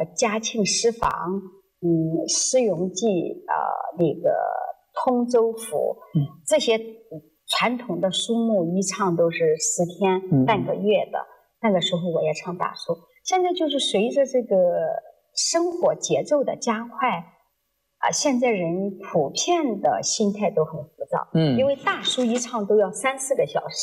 嘉庆诗坊，诗咏记，那个通州府，这些传统的书目一唱都是10天半个月的。那个时候我也唱大书。现在就是随着这个生活节奏的加快，现在人普遍的心态都很浮躁，因为大书一唱都要3、4个小时。